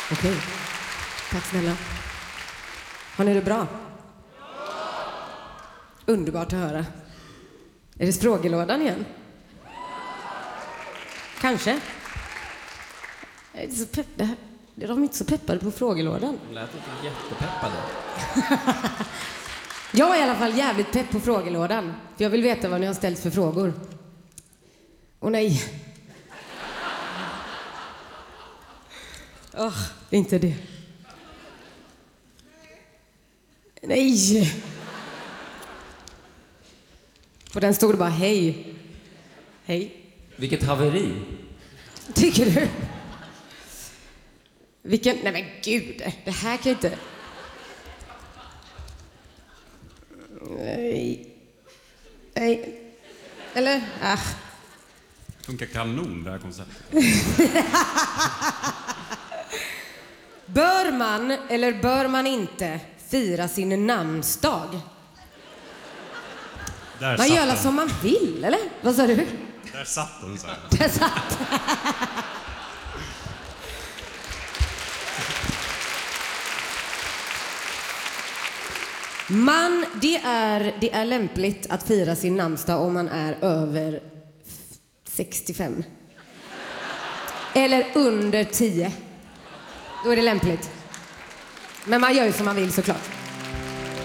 Okej. Tack snälla. Har ni det bra? Underbart att höra. Är det frågelådan igen? Kanske. De är inte så peppade på frågelådan. De lät inte jättepeppade. Jag är i alla fall jävligt pepp på frågelådan. För jag vill veta vad ni har ställt för frågor. Åh nej. Inte det. Nej. På den stod det bara hej. Hej. Vilket haveri. Tycker du? Vilken... Nej men gud, det här kan inte... Nej. Nej. Eller? Funkar kanon det här konceptet. Bör man eller bör man inte fira sin namnsdag? Man gör alla som man vill, eller? Vad sa du? Där satt den så här. Där satt. Det är lämpligt att fira sin namnsdag om man är över 65. Eller under 10. Då är det lämpligt. Men man gör ju som man vill såklart.